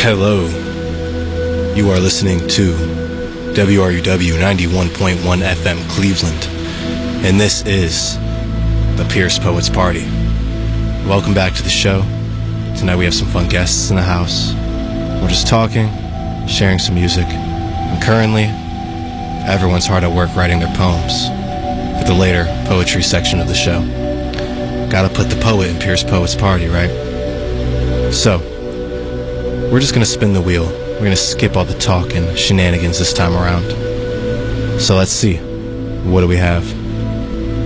Hello. You are listening to WRUW 91.1 FM Cleveland, and this is the Pierce Poets Party. Welcome back to the show. Tonight we have some fun guests in the house. We're just talking, sharing some music, and currently, everyone's hard at work writing their poems for the later poetry section of the show. Gotta put the poet in Pierce Poets Party, right? So, we're just gonna spin the wheel. We're gonna skip all the talk and shenanigans this time around. So let's see. What do we have?